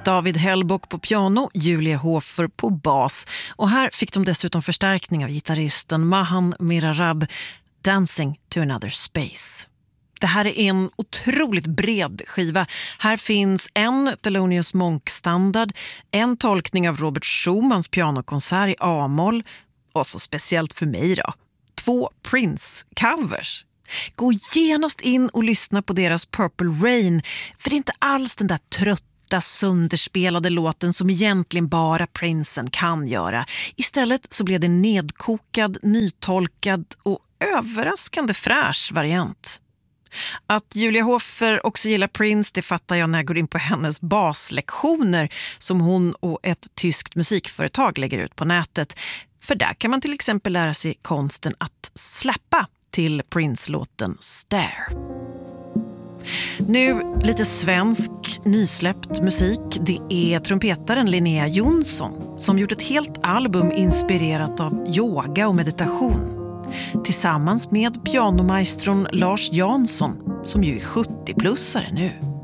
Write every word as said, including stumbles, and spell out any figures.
David Hellbock på piano, Julia Hofer på bas. Och här fick de dessutom förstärkning av gitarristen Mahan Mirarab, Dancing to Another Space. Det här är en otroligt bred skiva. Här finns en Thelonious Monk-standard, en tolkning av Robert Schumans pianokonsert i A-moll och så speciellt för mig då, två Prince-covers. Gå genast in och lyssna på deras Purple Rain, för det är inte alls den där trötta, sönderspelade låten som egentligen bara Prinsen kan göra. Istället så blev det nedkokad, nytolkad och överraskande fräsch variant. Att Julia Hofer också gillar Prince, det fattar jag när jag går in på hennes baslektioner som hon och ett tyskt musikföretag lägger ut på nätet. För där kan man till exempel lära sig konsten att släppa till Prince-låten Stare. Nu lite svensk, nysläppt musik. Det är trumpetaren Linnea Jonsson som gjort ett helt album inspirerat av yoga och meditation. Tillsammans med pianomaestron Lars Jansson som ju är sjuttio-plussare nu.